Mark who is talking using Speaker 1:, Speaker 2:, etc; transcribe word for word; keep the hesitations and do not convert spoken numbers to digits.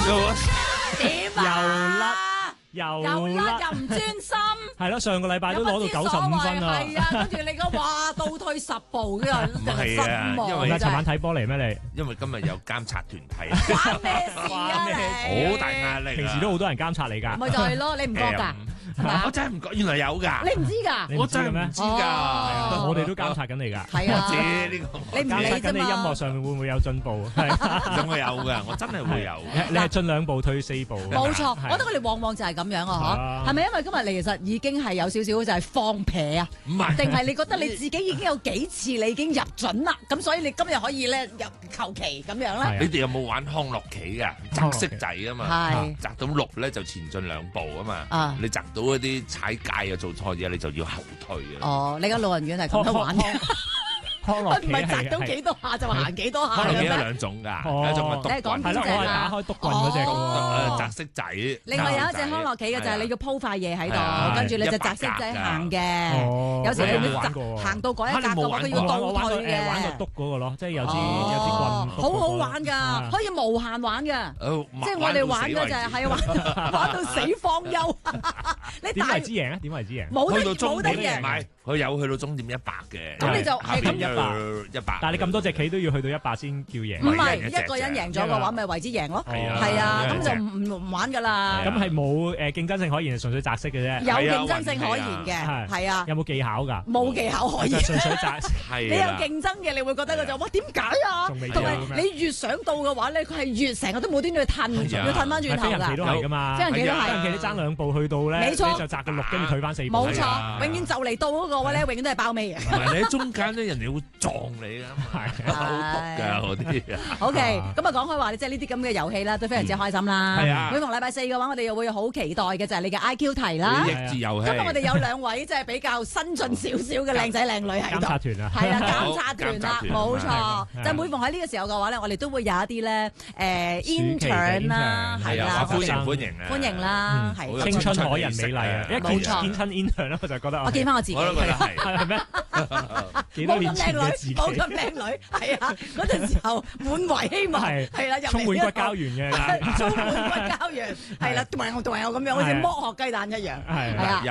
Speaker 1: 點
Speaker 2: 又
Speaker 1: 啊？
Speaker 2: 又
Speaker 1: 又甩又唔專心，
Speaker 2: 係咯，上個禮拜都攞到九十五分啊！
Speaker 1: 係啊，跟住你講哇倒退十步嘅人，
Speaker 3: 唔係啊，因為
Speaker 2: 尋晚睇波嚟咩你？
Speaker 3: 因為今日有監察團體，
Speaker 1: 關咩事啊你？
Speaker 3: 好大壓力啊！
Speaker 2: 平時都好多人監察你㗎。
Speaker 1: 咪就係咯，你唔覺㗎？
Speaker 3: 我真係唔覺，原來有㗎。
Speaker 1: 你唔知㗎？
Speaker 2: 你唔知嘅咩？
Speaker 3: 知㗎，
Speaker 2: 我哋都監察緊你㗎。
Speaker 1: 係啊，
Speaker 3: 知呢個
Speaker 1: 你唔理
Speaker 2: 監察緊你音
Speaker 1: 啫嘛
Speaker 2: 樂。上面會唔會有進步？係
Speaker 3: 我有㗎，我真係會有。
Speaker 2: 你係進兩步退四步。
Speaker 1: 冇錯，
Speaker 2: 係
Speaker 1: 我覺得佢哋往往就係咁樣啊！
Speaker 2: 啊
Speaker 1: 嗬，係咪因為今日你其實已經係有少少就係放屁啊？
Speaker 3: 唔係，
Speaker 1: 定係你覺得你自己已經有幾次你已經入準啦？咁所以你今日可以咧入求其咁樣咧？
Speaker 2: 係啊
Speaker 3: 你哋有冇玩康樂棋㗎？擲色仔啊嘛，
Speaker 1: 係
Speaker 3: 擲到六咧就前進兩步啊嘛。
Speaker 1: 啊
Speaker 3: 你擲到一啲踩界啊做錯嘢，你就要後退啊。
Speaker 1: 哦，你間老人院係咁樣玩嘅。
Speaker 2: 康樂棋
Speaker 1: 唔係擲
Speaker 2: 係
Speaker 1: 到幾多下就行幾多下
Speaker 3: 康樂棋有
Speaker 1: 嘅咩？
Speaker 3: 兩種㗎，
Speaker 2: 哦
Speaker 3: 有一種係
Speaker 1: 你係講
Speaker 3: 篤棍，
Speaker 2: 係咯，我係打開篤棍嗰隻㗎
Speaker 1: 哦
Speaker 3: 誒擲色仔。
Speaker 1: 另外有一隻康樂棋嘅就係你要鋪塊嘢喺度，跟住你就擲色仔行嘅。
Speaker 2: 哦
Speaker 1: 有時你會
Speaker 2: 我有冇玩過
Speaker 1: 擲行到嗰一格嘅話，佢
Speaker 3: 嚇你冇玩過
Speaker 1: 要倒
Speaker 2: 我玩過
Speaker 1: 退嘅。
Speaker 2: 誒玩過篤嗰個咯，即係有支
Speaker 1: 哦
Speaker 2: 有支棍篤嗰個。
Speaker 1: 好好玩㗎，可以無限玩㗎。
Speaker 3: 哦
Speaker 1: 即係我哋玩嘅就係係玩玩到死方休。你
Speaker 2: 點
Speaker 1: 大
Speaker 2: 為之贏啊？點為之贏？
Speaker 1: 冇得
Speaker 3: 去到終
Speaker 1: 冇得贏，
Speaker 3: 點唔係，佢有去到終點一百嘅。
Speaker 1: 咁你就
Speaker 3: 下邊
Speaker 1: 係咁
Speaker 2: 一百
Speaker 3: 一百。
Speaker 2: 但係你咁多隻棋都要去到一百先叫贏。
Speaker 1: 唔係
Speaker 3: 一人一隻
Speaker 1: 一個人贏咗嘅話，咪為之贏咯。
Speaker 2: 係啊
Speaker 1: 係啊，
Speaker 3: 一人一隻
Speaker 1: 咁就唔唔玩㗎啦。
Speaker 2: 咁係冇誒競爭性可言，係純粹擲色嘅啫。
Speaker 1: 有競爭性可言嘅，
Speaker 2: 係
Speaker 1: 係啊，
Speaker 2: 有冇技巧㗎？
Speaker 1: 冇技巧可言。
Speaker 2: 就純粹擲。
Speaker 1: 你有
Speaker 3: 係啦。
Speaker 1: 競爭嘅，你會覺得佢就哇點解啊？
Speaker 2: 仲未
Speaker 1: 同埋
Speaker 2: 有嘅咩
Speaker 1: 你越想到嘅話咧，佢係越成日都冇端端去褪，
Speaker 3: 係啊
Speaker 1: 要褪翻轉頭
Speaker 2: 飛行棋都
Speaker 1: 㗎。
Speaker 2: 係㗎嘛。
Speaker 1: 飛行棋都
Speaker 3: 係啊
Speaker 2: 飛行棋你爭兩步去到咧，
Speaker 1: 冇錯
Speaker 2: 你就擲個六，跟住退翻四步。
Speaker 1: 冇
Speaker 3: 係啊
Speaker 1: 錯，永遠就嚟到嗰個位咧，永遠都係包尾嘅。
Speaker 3: 同埋你喺中間咧，人哋會撞你㗎嘛，
Speaker 2: 係
Speaker 3: 好毒㗎嗰啲啊。
Speaker 1: OK，咁啊講開話，即係呢啲咁嘅遊戲啦，都非常之開心啦。
Speaker 3: 係啊
Speaker 1: 每逢禮拜四嘅話，我哋又會好期待嘅就係你嘅 I Q 題啦。
Speaker 3: 益智遊戲。
Speaker 1: 今日我哋有兩位即係比較新進少少嘅靚仔靚女喺
Speaker 2: 監
Speaker 1: 度。
Speaker 2: 察團啊。
Speaker 1: 係啊，
Speaker 3: 好
Speaker 1: 監察團啦，
Speaker 3: 監察團
Speaker 1: 冇
Speaker 2: 係
Speaker 1: 錯。就每逢喺呢個時候嘅話咧，我哋都會有一啲咧誒
Speaker 2: 暑期嘅
Speaker 1: intern 啦，
Speaker 2: intern，
Speaker 1: 係
Speaker 3: 係啊，
Speaker 1: 啦，
Speaker 3: 歡迎歡迎啊！
Speaker 1: 歡迎啦，
Speaker 3: 好
Speaker 1: 係
Speaker 3: 有
Speaker 2: 青春
Speaker 3: 青春
Speaker 2: 可人美麗啊！一見
Speaker 1: 冇錯
Speaker 2: 見親 intern 咧，我就覺得
Speaker 1: 我見翻我自己，
Speaker 3: 我都覺得係。
Speaker 2: 係咩？幾多
Speaker 1: 冇咁
Speaker 2: 年
Speaker 1: 靚女，
Speaker 2: 前嘅自己
Speaker 1: 冇咁靚女，係啊，嗰陣時候滿懷希望，
Speaker 2: 係
Speaker 1: 係啦，入嚟
Speaker 2: 充滿骨
Speaker 1: 呢一個
Speaker 2: 膠原嘅。
Speaker 1: 充滿骨膠原，係啦，同埋我同埋我咁樣，好似剝殼雞蛋一樣，
Speaker 2: 係
Speaker 1: 係啊。